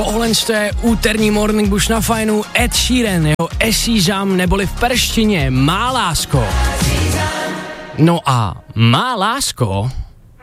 tohle je úterní Morning Bush na fajnu. Ed Sheeran, jeho Esízam, neboli v perštině Má lásko. No a Má lásko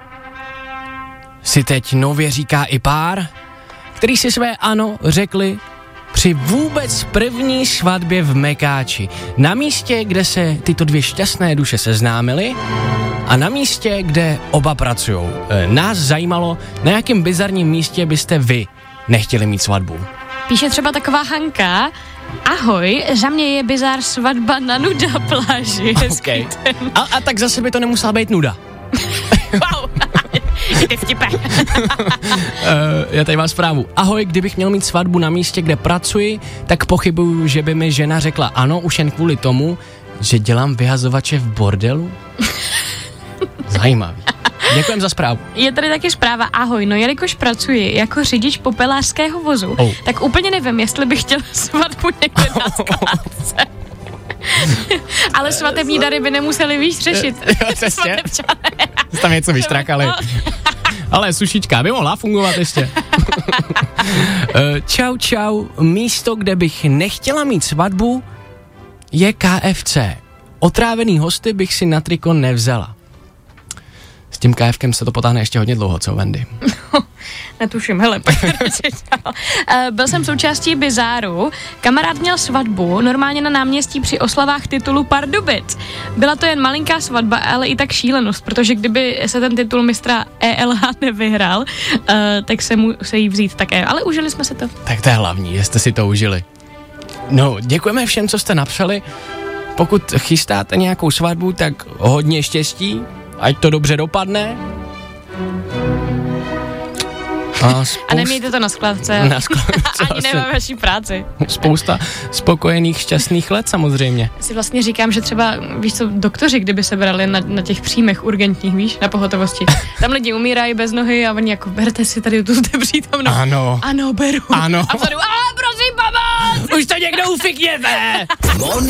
si teď nově říká i pár, který si své ano řekli při vůbec první svatbě v Mekáči. Na místě, kde se tyto dvě šťastné duše seznámily a na místě, kde oba pracujou. Nás zajímalo, na jakém bizarním místě byste vy nechtěli mít svatbu. Píše třeba taková Hanka: ahoj, za mě je bizár svatba na nuda pláži. Okay. A tak zase by to nemusela být nuda. Wow, ty vtipe. Já tady mám zprávu. Ahoj, kdybych měl mít svatbu na místě, kde pracuji, tak pochybuju, že by mi žena řekla ano, už jen kvůli tomu, že dělám vyhazovače v bordelu. Zajímavý. Děkujem za zprávu. Je tady taky zpráva: ahoj, no jelikož pracuji jako řidič popelářského vozu, tak úplně nevím, jestli bych chtěl svatbu někde na skládce. Ale svatební dary by nemuseli, víš, řešit. Jo, přesně. Tam něco vyštrakali. Ale sušička by mohla fungovat ještě. Čau. Místo, kde bych nechtěla mít svatbu, je KFC. Otrávený hosty bych si na triko nevzala. S tím KFkem se to potáhne ještě hodně dlouho, co, Wendy? No, netuším, hele, byl jsem součástí bizáru. Kamarád měl svatbu, normálně na náměstí při oslavách titulu Pardubic. Byla to jen malinká svatba, ale i tak šílenost, protože kdyby se ten titul mistra ELH nevyhrál, tak se musí vzít také. Ale užili jsme si to. Tak to je hlavní, jste si to užili. No, děkujeme všem, co jste napsali. Pokud chystáte nějakou svatbu, tak hodně štěstí. Ať to dobře dopadne. A nemějte to na skladce. Ani ne ve vaší práci. Spousta spokojených, šťastných let samozřejmě. Si vlastně říkám, že třeba, víš co, doktoři, kdyby se brali na těch příjmech urgentních, víš, na pohotovosti. Tam lidi umírají bez nohy a oni jako, berte si tady tu přítomnou. Ano, beru. Ano. A vzadu, prosím, pomoc! Už to někdo ufikněte!